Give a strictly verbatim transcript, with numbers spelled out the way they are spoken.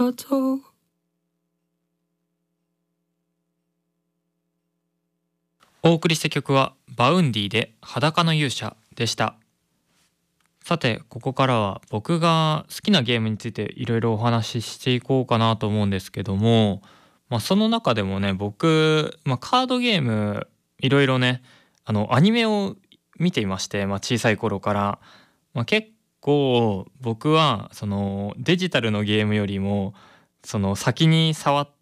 お送りした曲はバウンディで裸の勇者でした。さてここからは僕が好きなゲームについていろいろお話ししていこうかなと思うんですけども、まあ、その中でもね僕、まあ、カードゲームいろいろねあのアニメを見ていまして、まあ、小さい頃から、まあ、結構僕はそのデジタルのゲームよりもその先に触っ